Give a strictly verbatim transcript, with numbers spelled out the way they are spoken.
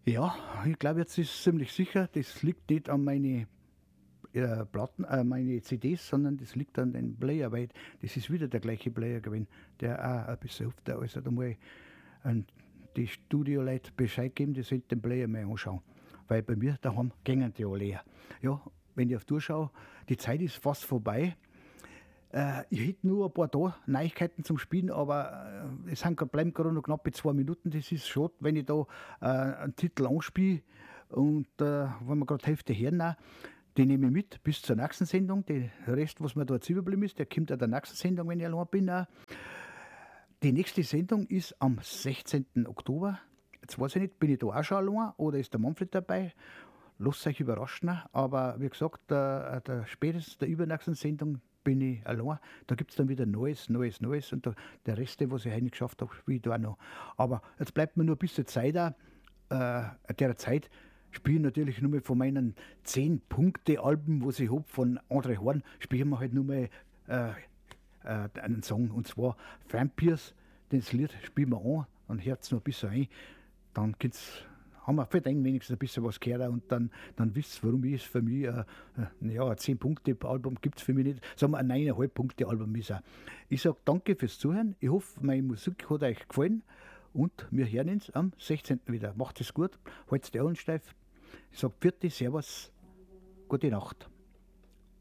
Ja, ich glaube, jetzt ist es ziemlich sicher, das liegt nicht an meine äh, Platten, äh, meine C Ds, sondern das liegt an den Player, weil das ist wieder der gleiche Player gewesen, der auch ein bisschen öfter, also da muss ich an die Studioleute Bescheid geben, die sollten den Player mal anschauen. Weil bei mir daheim gingen die alle leer. Ja, wenn ich auf die Tour schaue, die Zeit ist fast vorbei. Äh, ich hätte nur ein paar da Neuigkeiten zum Spielen, aber äh, es sind, bleiben gerade noch knappe zwei Minuten. Das ist schade, wenn ich da äh, einen Titel anspiele und äh, wenn wir gerade die Hälfte hören, die nehme ich mit bis zur nächsten Sendung. Der Rest, was mir da jetzt überblieben ist, der kommt an der nächsten Sendung, wenn ich allein bin. Auch. Die nächste Sendung ist am sechzehnten Oktober. Jetzt weiß ich nicht, bin ich da auch schon allein oder ist der Manfred dabei? Lasst euch überraschen. Aber wie gesagt, der, der spätestens der übernächsten Sendung bin ich allein. Da gibt es dann wieder Neues, Neues, Neues. Und der, der Rest, was ich heute nicht geschafft habe, spiele ich da auch noch. Aber jetzt bleibt mir nur ein bisschen Zeit da. Äh, der Zeit spiele ich natürlich nur mal von meinen zehn Punkte-Alben, was ich habe, von André Horn, spielen wir halt nur mal äh, äh, einen Song. Und zwar Vampires, das Lied spielen wir an, dann hört es noch ein bisschen ein. Dann geht's, haben wir für den wenigstens ein bisschen was gehört und dann, dann wisst ihr, warum ich es für mich, äh, ja, ein zehn-Punkte-Album gibt es für mich nicht, sagen wir ein neun Komma fünf Punkte-Album ist auch. Ich sage danke fürs Zuhören, ich hoffe, meine Musik hat euch gefallen und wir hören uns am sechzehnten wieder. Macht es gut, haltet die Ohren steif. Ich sage Pfiat, Servus, gute Nacht.